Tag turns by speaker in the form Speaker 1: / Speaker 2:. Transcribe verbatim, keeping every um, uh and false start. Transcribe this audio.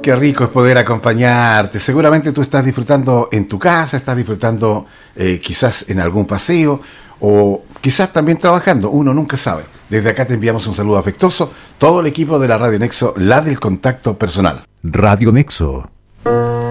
Speaker 1: Qué rico es poder acompañarte. Seguramente tú estás disfrutando en tu casa, estás disfrutando eh, quizás en algún paseo o quizás también trabajando. Uno nunca sabe. Desde acá te enviamos un saludo afectuoso. Todo el equipo de la Radio Nexo, la del contacto personal.
Speaker 2: Radio Nexo.